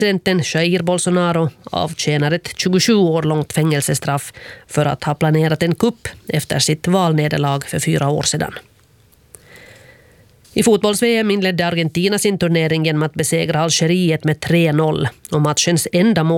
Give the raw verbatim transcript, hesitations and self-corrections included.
Presidenten Jair Bolsonaro avtjänar ett tjugosju år långt fängelsestraff för att ha planerat en kupp efter sitt valnederlag för fyra år sedan. I fotbolls-V M inledde Argentina sin turnering genom att besegra Algeriet med tre noll och matchens enda mål